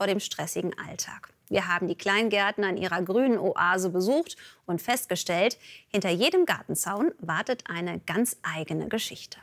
vor dem stressigen Alltag. Wir haben die Kleingärtner in ihrer grünen Oase besucht und festgestellt, hinter jedem Gartenzaun wartet eine ganz eigene Geschichte.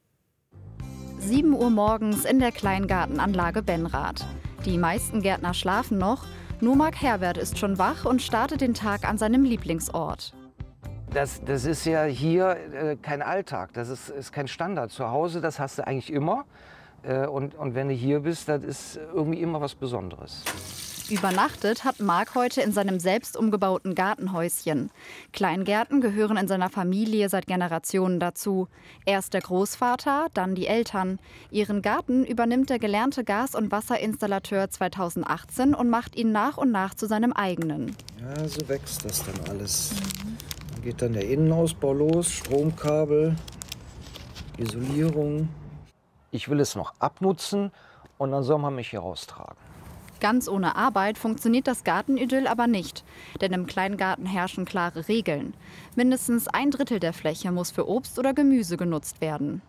7 Uhr morgens in der Kleingartenanlage Benrath. Die meisten Gärtner schlafen noch, nur Marc Herbert ist schon wach und startet den Tag an seinem Lieblingsort. Das ist ja hier kein Alltag, das ist kein Standard. Zu Hause, das hast du eigentlich immer. Und wenn du hier bist, das ist irgendwie immer was Besonderes. Übernachtet hat Marc heute in seinem selbst umgebauten Gartenhäuschen. Kleingärten gehören in seiner Familie seit Generationen dazu. Erst der Großvater, dann die Eltern. Ihren Garten übernimmt der gelernte Gas- und Wasserinstallateur 2018 und macht ihn nach und nach zu seinem eigenen. Ja, so wächst das dann alles. Dann geht dann der Innenausbau los, Stromkabel, Isolierung. Ich will es noch abnutzen und dann soll man mich hier raustragen. Ganz ohne Arbeit funktioniert das Gartenidyll aber nicht. Denn im Kleingarten herrschen klare Regeln. Mindestens 1/3 der Fläche muss für Obst oder Gemüse genutzt werden.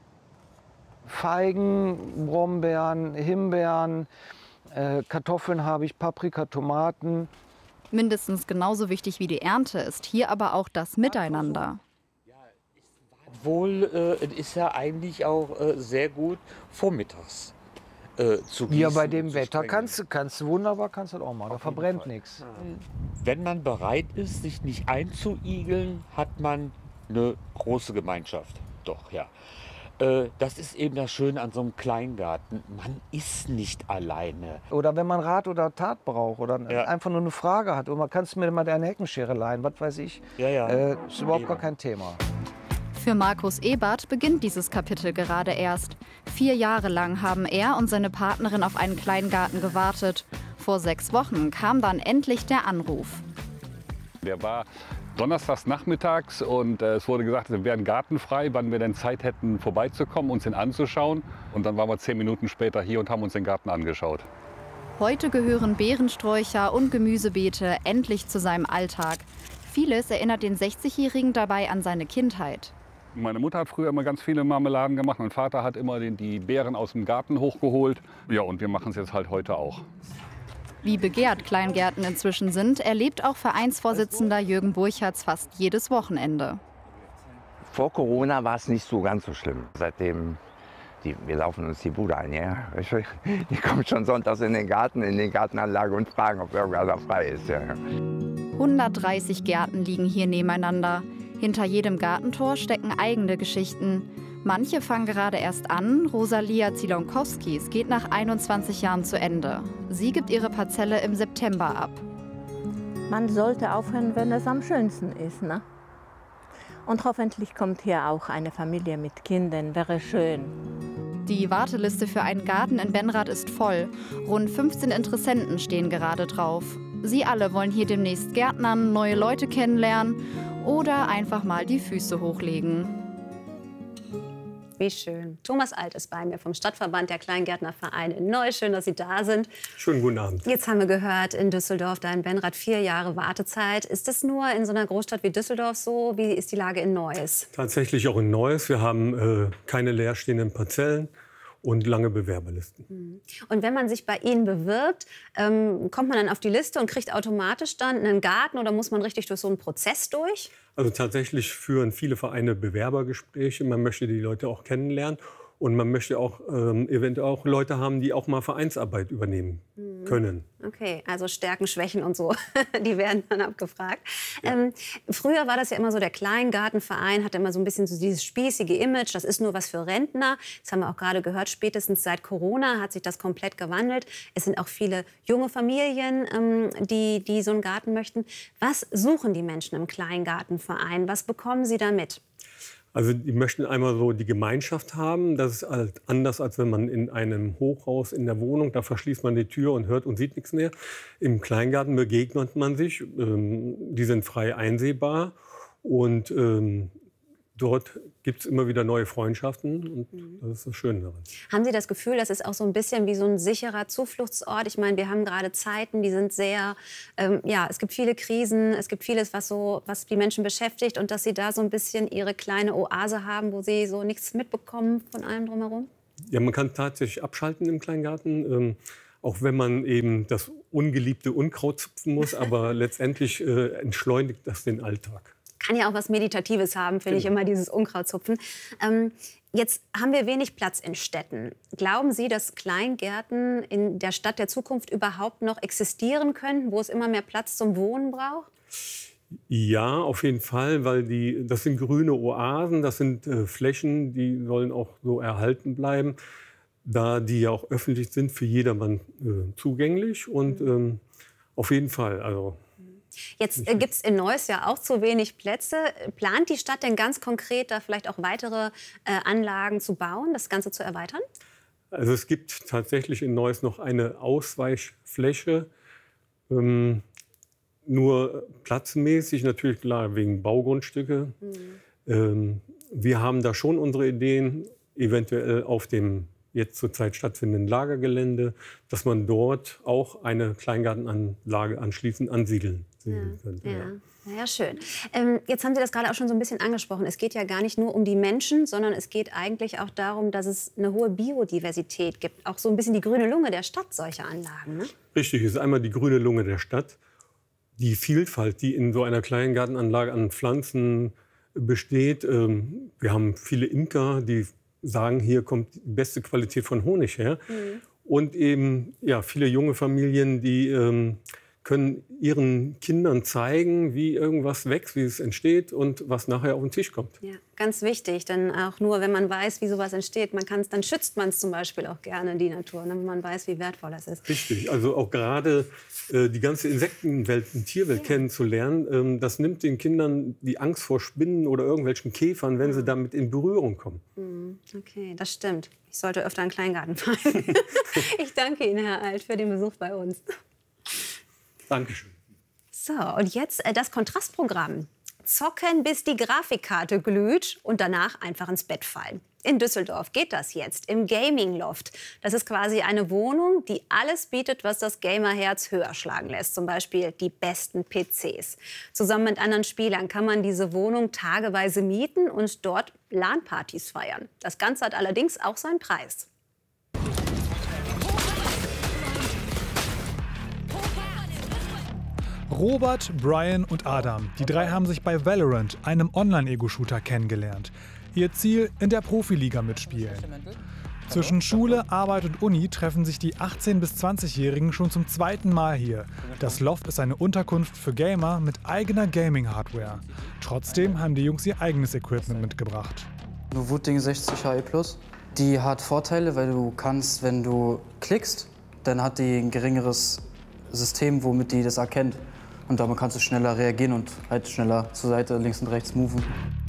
Feigen, Brombeeren, Himbeeren, Kartoffeln habe ich, Paprika, Tomaten. Mindestens genauso wichtig wie die Ernte ist hier aber auch das Miteinander. Obwohl, es ist ja eigentlich auch sehr gut vormittags zu gießen. Ja, bei dem Wetter kannst du wunderbar, kannst du das auch machen. Da verbrennt nichts. Wenn man bereit ist, sich nicht einzuigeln, hat man eine große Gemeinschaft. Doch, ja. Das ist eben das Schöne an so einem Kleingarten. Man ist nicht alleine. Oder wenn man Rat oder Tat braucht oder einfach nur eine Frage hat. Und man kannst mir mal deine Heckenschere leihen, was weiß ich. Ist überhaupt gar kein Thema. Für Markus Ebert beginnt dieses Kapitel gerade erst. 4 Jahre lang haben er und seine Partnerin auf einen Kleingarten gewartet. Vor 6 Wochen kam dann endlich der Anruf. Der war donnerstags nachmittags und es wurde gesagt, wir wären gartenfrei, wann wir denn Zeit hätten, vorbeizukommen, uns den anzuschauen. Und dann waren wir 10 Minuten später hier und haben uns den Garten angeschaut. Heute gehören Beerensträucher und Gemüsebeete endlich zu seinem Alltag. Vieles erinnert den 60-Jährigen dabei an seine Kindheit. Meine Mutter hat früher immer ganz viele Marmeladen gemacht. Mein Vater hat immer die Beeren aus dem Garten hochgeholt. Ja, und wir machen es jetzt halt heute auch. Wie begehrt Kleingärten inzwischen sind, erlebt auch Vereinsvorsitzender Jürgen Burchards fast jedes Wochenende. Vor Corona war es nicht so ganz so schlimm. Seitdem, wir laufen uns die Bude ein, ja. Die kommen schon sonntags in die Gartenanlage und fragen, ob irgendwas da frei ist. Ja. 130 Gärten liegen hier nebeneinander. Hinter jedem Gartentor stecken eigene Geschichten. Manche fangen gerade erst an. Rosalia Zilonkowskis geht nach 21 Jahren zu Ende. Sie gibt ihre Parzelle im September ab. Man sollte aufhören, wenn es am schönsten ist, ne? Und hoffentlich kommt hier auch eine Familie mit Kindern, wäre schön. Die Warteliste für einen Garten in Benrath ist voll. Rund 15 Interessenten stehen gerade drauf. Sie alle wollen hier demnächst gärtnern, neue Leute kennenlernen oder einfach mal die Füße hochlegen. Wie schön. Thomas Alt ist bei mir vom Stadtverband der Kleingärtnervereine in Neuss. Schön, dass Sie da sind. Schönen guten Abend. Jetzt haben wir gehört, in Düsseldorf, da in Benrath 4 Jahre Wartezeit. Ist das nur in so einer Großstadt wie Düsseldorf so? Wie ist die Lage in Neuss? Tatsächlich auch in Neuss. Wir haben keine leerstehenden Parzellen und lange Bewerberlisten. Und wenn man sich bei Ihnen bewirbt, kommt man dann auf die Liste und kriegt automatisch dann einen Garten oder muss man richtig durch so einen Prozess durch? Also tatsächlich führen viele Vereine Bewerbergespräche. Man möchte die Leute auch kennenlernen. Und man möchte auch eventuell auch Leute haben, die auch mal Vereinsarbeit übernehmen können. Okay, also Stärken, Schwächen und so, die werden dann abgefragt. Ja. Früher war das ja immer so, der Kleingartenverein hatte immer so ein bisschen so dieses spießige Image, das ist nur was für Rentner. Das haben wir auch gerade gehört, spätestens seit Corona hat sich das komplett gewandelt. Es sind auch viele junge Familien, die so einen Garten möchten. Was suchen die Menschen im Kleingartenverein? Was bekommen sie da mit? Also die möchten einmal so die Gemeinschaft haben. Das ist halt anders, als wenn man in einem Hochhaus in der Wohnung, da verschließt man die Tür und hört und sieht nichts mehr. Im Kleingarten begegnet man sich. Die sind frei einsehbar und dort gibt es immer wieder neue Freundschaften und das ist das Schöne daran. Haben Sie das Gefühl, das ist auch so ein bisschen wie so ein sicherer Zufluchtsort? Ich meine, wir haben gerade Zeiten, die sind sehr, ja, es gibt viele Krisen, es gibt vieles, was die Menschen beschäftigt und dass Sie da so ein bisschen Ihre kleine Oase haben, wo Sie so nichts mitbekommen von allem drumherum? Ja, man kann tatsächlich abschalten im Kleingarten. auch wenn man eben das ungeliebte Unkraut zupfen muss, aber letztendlich entschleunigt das den Alltag. Kann ja auch was Meditatives haben, finde ich immer, dieses Unkrautzupfen. Jetzt haben wir wenig Platz in Städten. Glauben Sie, dass Kleingärten in der Stadt der Zukunft überhaupt noch existieren können, wo es immer mehr Platz zum Wohnen braucht? Ja, auf jeden Fall, weil das sind grüne Oasen, das sind Flächen, die sollen auch so erhalten bleiben, da die ja auch öffentlich sind, für jedermann zugänglich. Und auf jeden Fall, also... Jetzt gibt es in Neuss ja auch zu wenig Plätze. Plant die Stadt denn ganz konkret, da vielleicht auch weitere Anlagen zu bauen, das Ganze zu erweitern? Also es gibt tatsächlich in Neuss noch eine Ausweichfläche, nur platzmäßig, natürlich klar wegen Baugrundstücke. Wir haben da schon unsere Ideen, eventuell auf dem jetzt zurzeit stattfindenden Lagergelände, dass man dort auch eine Kleingartenanlage anschließend ansiedeln könnte. Ja, schön. Jetzt haben Sie das gerade auch schon so ein bisschen angesprochen. Es geht ja gar nicht nur um die Menschen, sondern es geht eigentlich auch darum, dass es eine hohe Biodiversität gibt. Auch so ein bisschen die grüne Lunge der Stadt, solche Anlagen, ne? Richtig, es ist einmal die grüne Lunge der Stadt. Die Vielfalt, die in so einer Kleingartenanlage an Pflanzen besteht. Wir haben viele Imker, die sagen, hier kommt die beste Qualität von Honig her. Und eben ja, viele junge Familien, die können ihren Kindern zeigen, wie irgendwas wächst, wie es entsteht und was nachher auf den Tisch kommt. Ja, ganz wichtig, denn auch nur wenn man weiß, wie sowas entsteht, dann schützt man es zum Beispiel auch gerne, die Natur, wenn man weiß, wie wertvoll das ist. Richtig, also auch gerade die ganze Insektenwelt und Tierwelt kennenzulernen, das nimmt den Kindern die Angst vor Spinnen oder irgendwelchen Käfern, wenn sie damit in Berührung kommen. Okay, das stimmt. Ich sollte öfter einen Kleingarten fahren. Ich danke Ihnen, Herr Alt, für den Besuch bei uns. Dankeschön. So, und jetzt das Kontrastprogramm. Zocken, bis die Grafikkarte glüht und danach einfach ins Bett fallen. In Düsseldorf geht das jetzt im Gaming Loft. Das ist quasi eine Wohnung, die alles bietet, was das Gamerherz höher schlagen lässt. Zum Beispiel die besten PCs. Zusammen mit anderen Spielern kann man diese Wohnung tageweise mieten und dort LAN-Partys feiern. Das Ganze hat allerdings auch seinen Preis. Robert, Brian und Adam, die drei haben sich bei Valorant, einem Online-Ego-Shooter, kennengelernt. Ihr Ziel, in der Profiliga mitspielen. Zwischen Schule, Arbeit und Uni treffen sich die 18- bis 20-Jährigen schon zum zweiten Mal hier. Das Loft ist eine Unterkunft für Gamer mit eigener Gaming-Hardware. Trotzdem haben die Jungs ihr eigenes Equipment mitgebracht. Eine Wutding 60 HE+. Die hat Vorteile, weil du kannst, wenn du klickst, dann hat die ein geringeres System, womit die das erkennt. Und damit kannst du schneller reagieren und halt schneller zur Seite, links und rechts moven.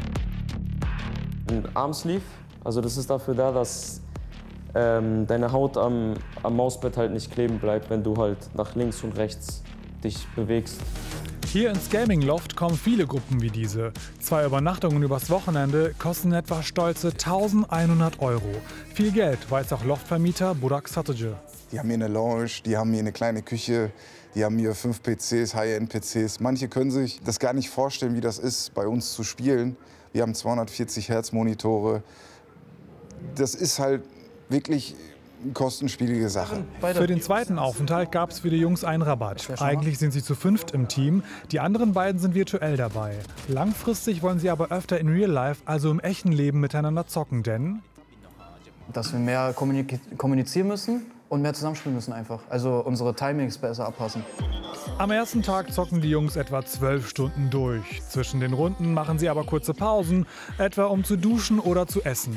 Ein Armsleeve, also das ist dafür da, dass deine Haut am Mausbett halt nicht kleben bleibt, wenn du halt nach links und rechts dich bewegst. Hier ins Gaming Loft kommen viele Gruppen wie diese. 2 Übernachtungen übers Wochenende kosten etwa stolze 1.100 €. Viel Geld, weiß auch Loftvermieter Burak Satıcı. Die haben hier eine Lounge, die haben hier eine kleine Küche, die haben hier 5 PCs, High-End-PCs. Manche können sich das gar nicht vorstellen, wie das ist, bei uns zu spielen. Wir haben 240 Hertz Monitore. Das ist halt wirklich eine kostenspielige Sache. Für den zweiten Aufenthalt gab es für die Jungs einen Rabatt. Eigentlich sind sie zu 5 im Team, die anderen beiden sind virtuell dabei. Langfristig wollen sie aber öfter in Real Life, also im echten Leben, miteinander zocken, denn... Dass wir mehr kommunizieren müssen und mehr zusammenspielen müssen einfach. Also unsere Timings besser abpassen. Am ersten Tag zocken die Jungs etwa 12 Stunden durch. Zwischen den Runden machen sie aber kurze Pausen, etwa um zu duschen oder zu essen.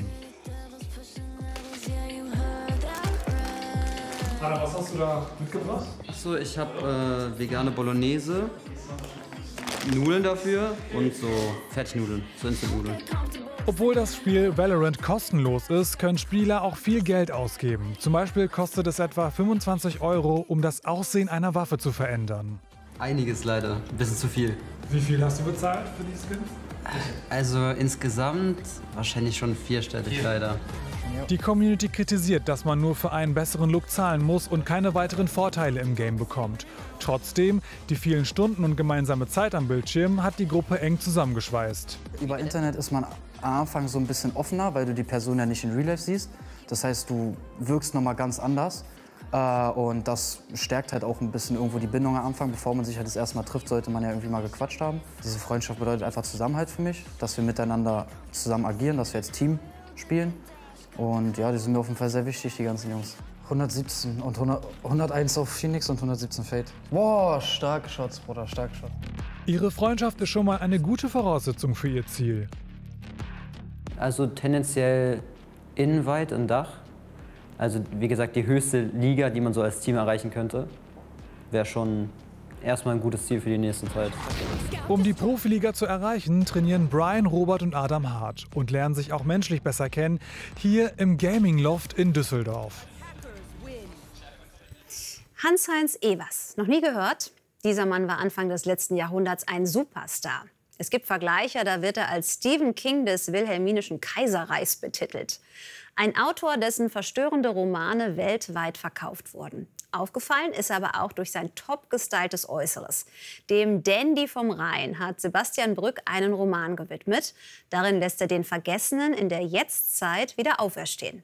Anna, was hast du da mitgebracht? Achso, ich habe vegane Bolognese, Nudeln dafür und so Fettnudeln, so Instant-Nudeln. Obwohl das Spiel Valorant kostenlos ist, können Spieler auch viel Geld ausgeben. Zum Beispiel kostet es etwa 25 €, um das Aussehen einer Waffe zu verändern. Einiges leider, ein bisschen zu viel. Wie viel hast du bezahlt für die Skins? Also insgesamt wahrscheinlich schon 4-stellig leider. Die Community kritisiert, dass man nur für einen besseren Look zahlen muss und keine weiteren Vorteile im Game bekommt. Trotzdem, die vielen Stunden und gemeinsame Zeit am Bildschirm hat die Gruppe eng zusammengeschweißt. Über Internet ist man am Anfang so ein bisschen offener, weil du die Person ja nicht in Real Life siehst. Das heißt, du wirkst noch mal ganz anders. Und das stärkt halt auch ein bisschen irgendwo die Bindung am Anfang. Bevor man sich halt das erste Mal trifft, sollte man ja irgendwie mal gequatscht haben. Diese Freundschaft bedeutet einfach Zusammenhalt für mich, dass wir miteinander zusammen agieren, dass wir als Team spielen. Und ja, die sind mir auf jeden Fall sehr wichtig, die ganzen Jungs. 117 und 101 auf Phoenix und 117 Fade. Boah, starke Shots, Bruder, starke Shots. Ihre Freundschaft ist schon mal eine gute Voraussetzung für ihr Ziel. Also tendenziell Innenweit und Dach. Also wie gesagt, die höchste Liga, die man so als Team erreichen könnte, wäre schon erstmal ein gutes Ziel für die nächste Zeit. Um die Profiliga zu erreichen, trainieren Brian, Robert und Adam hart und lernen sich auch menschlich besser kennen, hier im Gaming Loft in Düsseldorf. Hans-Heinz Ewers, noch nie gehört? Dieser Mann war Anfang des letzten Jahrhunderts ein Superstar. Es gibt Vergleiche, da wird er als Stephen King des Wilhelminischen Kaiserreichs betitelt. Ein Autor, dessen verstörende Romane weltweit verkauft wurden. Aufgefallen ist er aber auch durch sein top gestyltes Äußeres. Dem Dandy vom Rhein hat Sebastian Brück einen Roman gewidmet. Darin lässt er den Vergessenen in der Jetztzeit wieder auferstehen.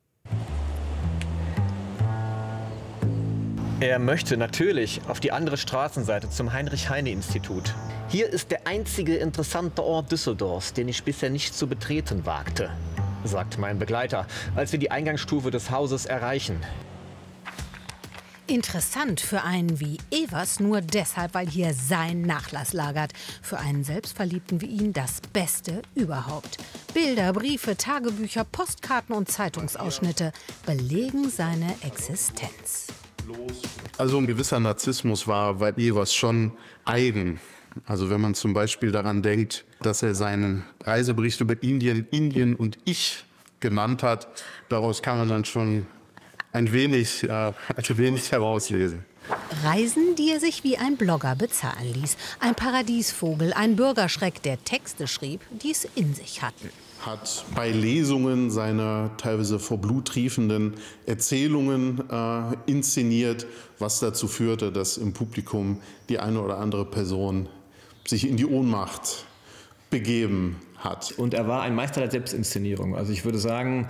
Er möchte natürlich auf die andere Straßenseite zum Heinrich-Heine-Institut. Hier ist der einzige interessante Ort Düsseldorfs, den ich bisher nicht zu betreten wagte, sagt mein Begleiter, als wir die Eingangsstufe des Hauses erreichen. Interessant für einen wie Ewers nur deshalb, weil hier sein Nachlass lagert. Für einen Selbstverliebten wie ihn das Beste überhaupt. Bilder, Briefe, Tagebücher, Postkarten und Zeitungsausschnitte belegen seine Existenz. Also ein gewisser Narzissmus war bei Ewers schon eigen. Also wenn man zum Beispiel daran denkt, dass er seinen Reisebericht über Indien und ich genannt hat, daraus kann man dann schon ein wenig herauslesen. Reisen, die er sich wie ein Blogger bezahlen ließ. Ein Paradiesvogel, ein Bürgerschreck, der Texte schrieb, die es in sich hatten. Hat bei Lesungen seine teilweise vor Blut triefenden Erzählungen inszeniert, was dazu führte, dass im Publikum die eine oder andere Person sich in die Ohnmacht begeben hat. Und er war ein Meister der Selbstinszenierung. Also ich würde sagen,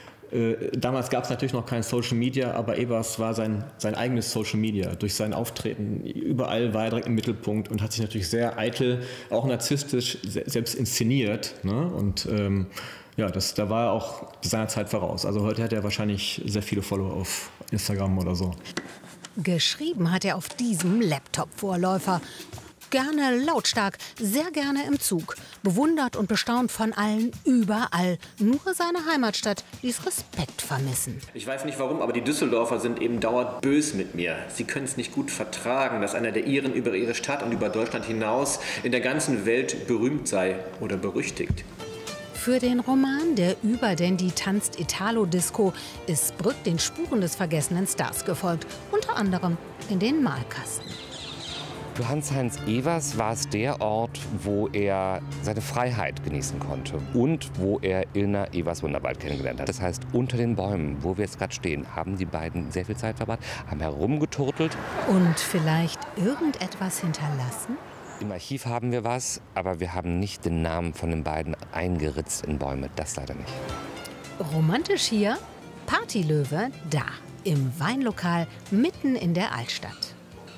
damals gab es natürlich noch kein Social Media, aber Ewers war sein eigenes Social Media. Durch sein Auftreten überall war er direkt im Mittelpunkt und hat sich natürlich sehr eitel, auch narzisstisch selbst inszeniert. Ne? Und ja, da war er auch seiner Zeit voraus. Also heute hat er wahrscheinlich sehr viele Follower auf Instagram oder so. Geschrieben hat er auf diesem Laptop-Vorläufer. Gerne lautstark, sehr gerne im Zug. Bewundert und bestaunt von allen, überall. Nur seine Heimatstadt ließ Respekt vermissen. Ich weiß nicht warum, aber die Düsseldorfer sind eben dauernd bös mit mir. Sie können es nicht gut vertragen, dass einer der Iren über ihre Stadt und über Deutschland hinaus in der ganzen Welt berühmt sei oder berüchtigt. Für den Roman Der Überdandy tanzt Italo-Disco ist Brück den Spuren des vergessenen Stars gefolgt. Unter anderem in den Malkasten. Für Hans-Heinz Ewers war es der Ort, wo er seine Freiheit genießen konnte und wo er Ilna Ewers-Wunderwald kennengelernt hat. Das heißt, unter den Bäumen, wo wir jetzt gerade stehen, haben die beiden sehr viel Zeit verbracht, haben herumgeturtelt. Und vielleicht irgendetwas hinterlassen? Im Archiv haben wir was, aber wir haben nicht den Namen von den beiden eingeritzt in Bäume. Das leider nicht. Romantisch hier, Partylöwe da, im Weinlokal mitten in der Altstadt.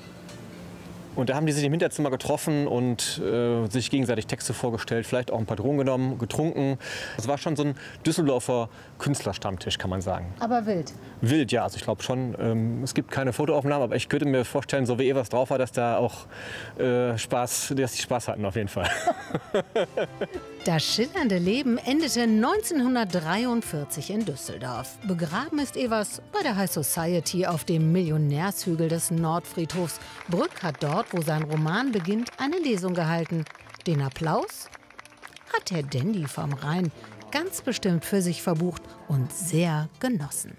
Und da haben die sich im Hinterzimmer getroffen und sich gegenseitig Texte vorgestellt, vielleicht auch ein paar Drogen genommen, getrunken. Das war schon so ein Düsseldorfer Künstlerstammtisch, kann man sagen. Aber wild. Wild, ja. Also ich glaube schon, es gibt keine Fotoaufnahmen, aber ich könnte mir vorstellen, so wie Ewers drauf war, dass da auch dass die Spaß hatten auf jeden Fall. Das schillernde Leben endete 1943 in Düsseldorf. Begraben ist Ewers bei der High Society auf dem Millionärshügel des Nordfriedhofs. Brück hat dort, wo sein Roman beginnt, eine Lesung gehalten. Den Applaus hat der Dandy vom Rhein ganz bestimmt für sich verbucht und sehr genossen.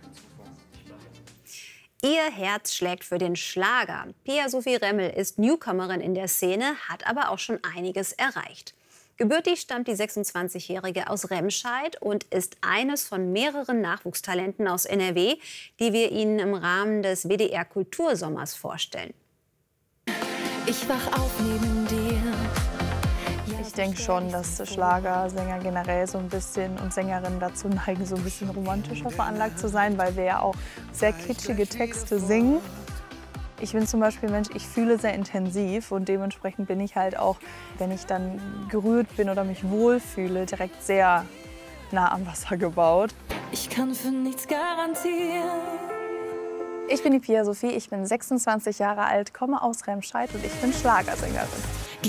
Ihr Herz schlägt für den Schlager. Pia-Sophie Remmel ist Newcomerin in der Szene, hat aber auch schon einiges erreicht. Gebürtig stammt die 26-Jährige aus Remscheid und ist eines von mehreren Nachwuchstalenten aus NRW, die wir Ihnen im Rahmen des WDR Kultursommers vorstellen. Ich wach auf neben dir, Ich denke schon, dass Schlagersänger generell so ein bisschen und Sängerinnen dazu neigen, so ein bisschen romantischer veranlagt zu sein, weil wir ja auch sehr kitschige Texte singen. Ich bin zum Beispiel Mensch, ich fühle sehr intensiv und dementsprechend bin ich halt auch, wenn ich dann gerührt bin oder mich wohlfühle, direkt sehr nah am Wasser gebaut. Ich kann für nichts garantieren. Ich bin die Pia Sophie, ich bin 26 Jahre alt, komme aus Remscheid und ich bin Schlagersängerin.